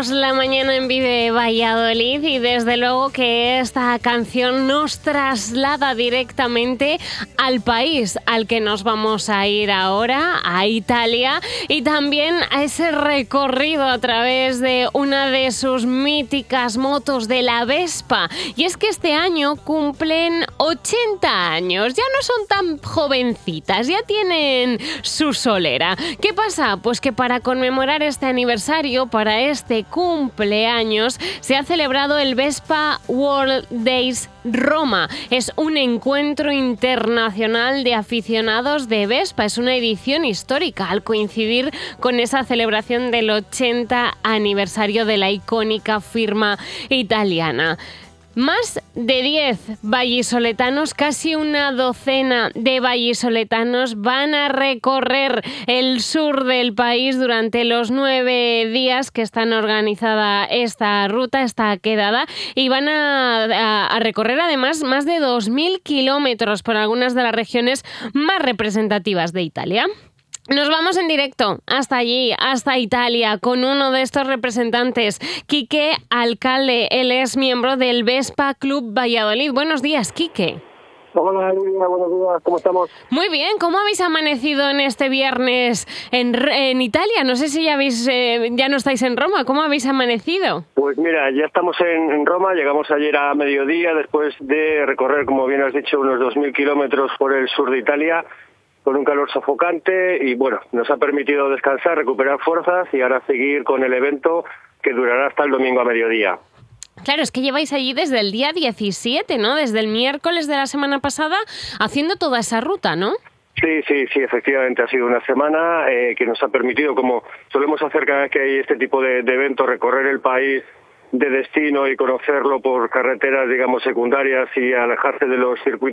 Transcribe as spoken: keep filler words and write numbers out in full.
Arrancamos la mañana en Vive Valladolid y desde luego que esta canción nos traslada directamente al país al que nos vamos a ir ahora, a Italia, y también a ese recorrido a través de una de sus míticas motos de la Vespa. Y es que este año cumplen ochenta años, ya no son tan jovencitas, ya tienen su solera. ¿Qué pasa? Pues que para conmemorar este aniversario, para este cumpleaños, se ha celebrado el Vespa World Days Roma. Es un encuentro internacional de aficionados de Vespa. Es una edición histórica al coincidir con esa celebración del ochenta aniversario de la icónica firma italiana. Más de diez vallisoletanos, casi una docena de vallisoletanos, van a recorrer el sur del país durante los nueve días que están organizada esta ruta, esta quedada, y van a, a, a recorrer además más de dos mil kilómetros por algunas de las regiones más representativas de Italia. Nos vamos en directo hasta allí, hasta Italia, con uno de estos representantes, Quique Alcalde. Él es miembro del Vespa Club Valladolid. Buenos días, Quique. Hola, Lidia, buenos días, ¿cómo estamos? Muy bien, ¿cómo habéis amanecido en este viernes en, en Italia? No sé si ya, habéis, eh, ya no estáis en Roma, ¿cómo habéis amanecido? Pues mira, ya estamos en, en Roma, llegamos ayer a mediodía después de recorrer, como bien has dicho, unos dos mil kilómetros por el sur de Italia, con un calor sofocante y bueno, nos ha permitido descansar, recuperar fuerzas y ahora seguir con el evento que durará hasta el domingo a mediodía. Claro, es que lleváis allí desde el día diecisiete, ¿no? Desde el miércoles de la semana pasada haciendo toda esa ruta, ¿no? Sí, sí, sí, efectivamente ha sido una semana eh, que nos ha permitido, como solemos hacer cada vez que hay este tipo de, de eventos, recorrer el país de destino y conocerlo por carreteras, digamos, secundarias y alejarse de los circuitos